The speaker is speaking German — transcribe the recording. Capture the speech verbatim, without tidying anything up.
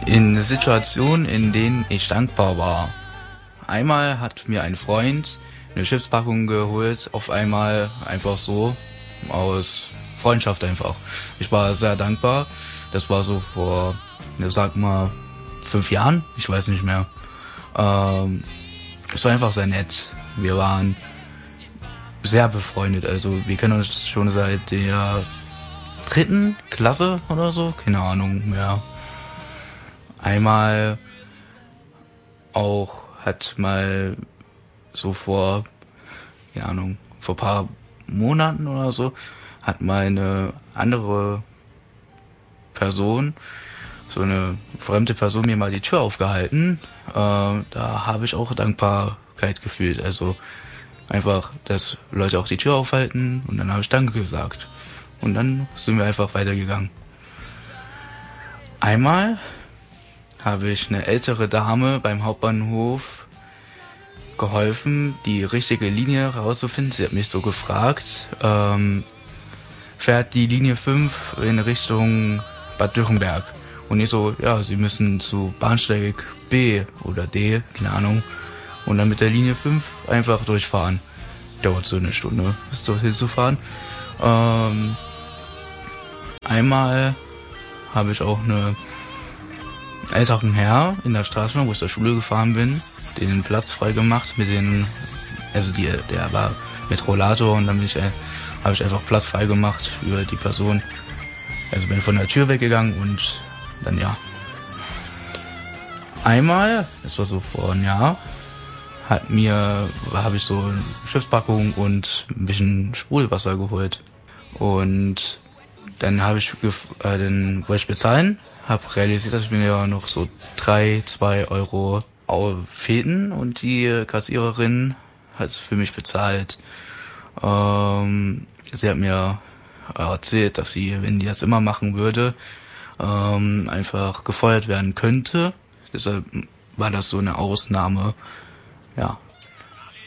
In Situationen, in denen ich dankbar war. Einmal hat mir ein Freund eine Chipspackung geholt, auf einmal einfach so, aus Freundschaft einfach. Ich war sehr dankbar. Das war so vor, sag mal, fünf Jahren, ich weiß nicht mehr. Ähm, es war einfach sehr nett. Wir waren sehr befreundet, also wir kennen uns schon seit der dritten Klasse oder so, keine Ahnung mehr. Einmal auch hat mal so vor, keine Ahnung, vor paar Monaten oder so, hat mal eine andere Person, so eine fremde Person mir mal die Tür aufgehalten. Äh, da habe ich auch Dankbarkeit gefühlt. Also einfach, dass Leute auch die Tür aufhalten und dann habe ich Danke gesagt. Und dann sind wir einfach weitergegangen. Einmal habe ich eine ältere Dame beim Hauptbahnhof geholfen, die richtige Linie herauszufinden. Sie hat mich so gefragt, ähm, fährt die Linie fünf in Richtung Bad Dürrenberg? Und ich so, ja, Sie müssen zu Bahnsteig B oder D, keine Ahnung, und dann mit der Linie fünf einfach durchfahren. Dauert so eine Stunde, bis dorthin zu fahren. Ähm, einmal habe ich auch eine älteren Herr in der Straßenbahn, wo ich zur Schule gefahren bin, den Platz frei gemacht mit den, also die, der war mit Rollator und dann bin ich, äh, habe ich einfach Platz frei gemacht für die Person. Also bin von der Tür weggegangen und dann ja. Einmal, das war so vor einem Jahr, hat mir, habe ich so eine Schiffspackung und ein bisschen Sprudelwasser geholt. Und dann habe ich, äh, dann wollte ich bezahlen, habe realisiert, dass ich mir ja noch so drei, zwei Euro fehlten und die Kassiererin hat es für mich bezahlt. Ähm, sie hat mir erzählt, dass sie, wenn die das immer machen würde, ähm, einfach gefeuert werden könnte. Deshalb war das so eine Ausnahme. Ja.